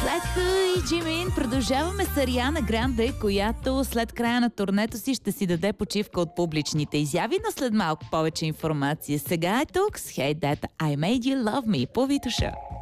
След Ху и Джимин продължаваме с Ариана Гранде, която след края на турнето си ще си даде почивка от публичните изяви, но след малко повече информация. Сега е тук с Hey That I Made You Love Me по Витоша.